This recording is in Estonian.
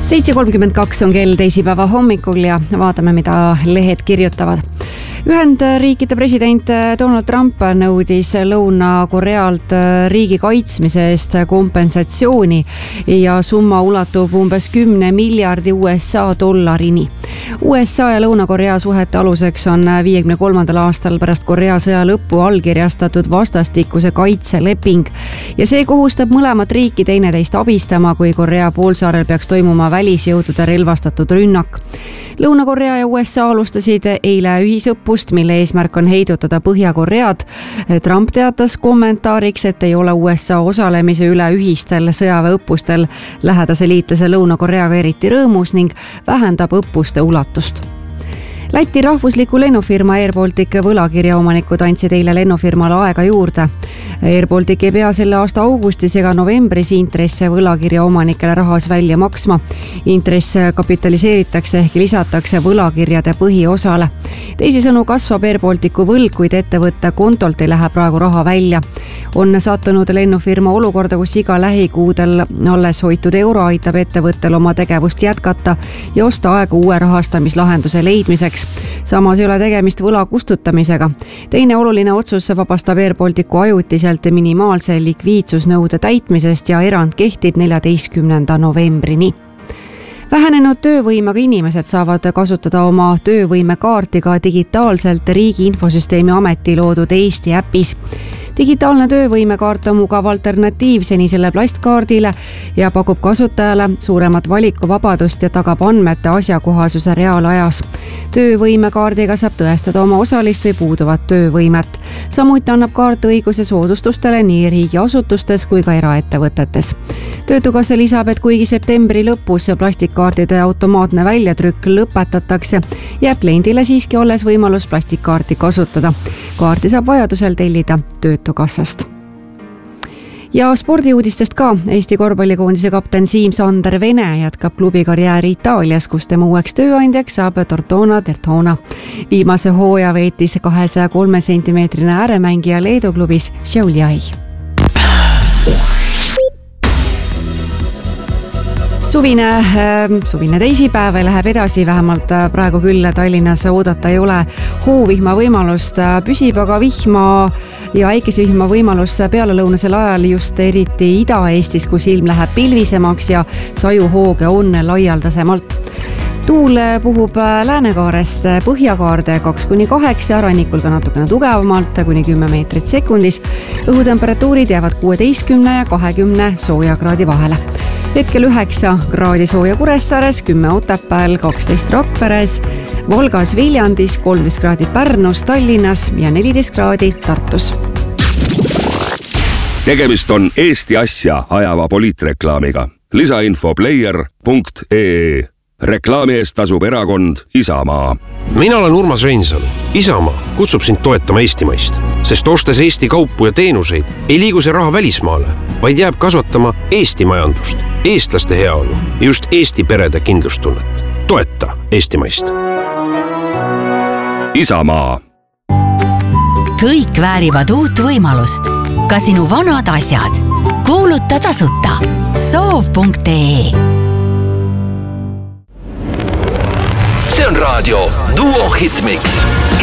7:32 on kell teisipäeva hommikul ja vaatame, mida lehed kirjutavad. Ühendriikide president Donald Trump nõudis Lõuna-Korealt riigi kaitsmise eest kompensatsiooni ja summa ulatub umbes 10 miljardi USA dollarini. USA ja Lõuna-Korea suhete aluseks on 53. aastal pärast Korea sõja lõppu allkirjastatud vastastikuse kaitseleping ja see kohustab mõlemat riiki teineteist abistama, kui Korea poolsaarel peaks toimuma välisjõudude relvastatud rünnak. Lõuna-Korea ja USA alustasid eile ühisõppust, mille eesmärk on heidutada Põhja-Koread. Trump teatas kommentaariks, et ei ole USA osalemise üle ühistel sõjaväeõppustel lähedase liitlase Lõuna-Koreaga eriti rõõmus ning vähendab õppuste ulatust. Läti rahvusliku lennufirma Airbaltic võlakirjaomanikud andsid eile lennufirmale aega juurde. Airbaltic ei pea selle aasta augustis ega novembris intresse võlakirja omanikele rahas välja maksma. Intress kapitaliseeritakse ehk lisatakse võlakirjade põhiosale. Teisisõnu kasvab Airbalticu võlg, kuid ettevõtte kontolt ei lähe praegu raha välja. On sattunud lennufirma olukorda, kus iga lähikuudel alles hoitud euro aitab ettevõttel oma tegevust jätkata ja osta aega uue rahastamislahenduse leidmiseks. Samas ei ole tegemist võla kustutamisega. Teine oluline otsus vabastab Airbalticu ajutiselt minimaalse likviidsusnõude täitmisest ja erand kehtib 14. novembrini. Vähenenud töövõimega inimesed saavad kasutada oma töövõimekaarti ka digitaalselt Riigi Infosüsteemi Ameti loodud Eesti äpis. Digitaalne töövõimekaart on mugav alternatiiv senisele plastkaardile ja pakub kasutajale suuremat valikuvabadust ja tagab andmete asjakohasuse reaalajas. Töövõimekaardiga saab tõestada oma osalist või puuduvat töövõimet. Samuti annab kaart õiguse soodustustele nii riigiasutustes kui ka eraettevõtetes. Töötukassa lisab, et kuigi septembri lõpus plastikkaardide automaatne väljatrükk lõpetatakse, jääb kliendile siiski alles võimalus plastikkaarti kasutada. Kaarti saab vajadusel tellida Töötukassast. Ja spordiuudistest ka. Eesti korvpallikoondise kapten Siim-Sander Vene jätkab klubi karjääri Itaalias, kus tema uueks tööandjaks saab Tortona Derthona. Viimase hooaja veetis 203 sentimeetrine ääremängija Leedu klubis Šiauliai. Suvine teisipäev läheb edasi, vähemalt praegu küll Tallinnas oodata ei ole hoovihma võimalust. Püsib aga vihma ja äikesevihma võimalus pealelõunasel ajal just eriti Ida-Eestis, kus ilm läheb pilvisemaks ja sajuhooge on laialdasemalt. Tuul puhub läänekaarest põhjakaarde 2-8, rannikul ka natukene tugevamalt kuni 10 meetrit sekundis. Õhutemperatuurid jäävad 16 ja 20 soojakraadi vahele. Hetkel 9 kraadi sooja Kuressaares, 10 Otepääl, 12 Rakveres, Valgas, Viljandis, 13 kraadi Pärnus, Tallinnas ja 14 kraadi Tartus. Tegemist on Eesti asja ajava poliitreklaamiga. Lisainfo player.ee. Reklaami eest tasub erakond Isamaa. Mina olen Urmas Reinsalu. Isamaa kutsub sind toetama eestimaist, sest ostes Eesti kaupu ja teenuseid ei liigu see raha välismaale, vaid jääb kasvatama Eesti majandust, eestlaste heaolu ja just Eesti perede kindlustunnet. Toeta eestimaist. Isamaa. Kõik väärivad uut võimalust. Ka sinu vanad asjad. Kuuluta tasuta. Soov.ee. See on raadio Duo Hitmix.